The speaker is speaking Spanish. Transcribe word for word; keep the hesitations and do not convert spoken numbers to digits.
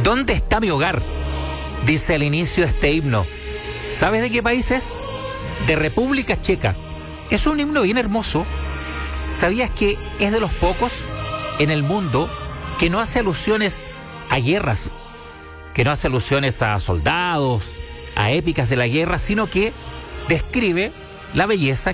¿Dónde está mi hogar?, dice al inicio este himno. ¿Sabes de qué país es? De República Checa. Es un himno bien hermoso. ¿Sabías que es de los pocos en el mundo que no hace alusiones a guerras, que no hace alusiones a soldados, a épicas de la guerra, sino que describe la belleza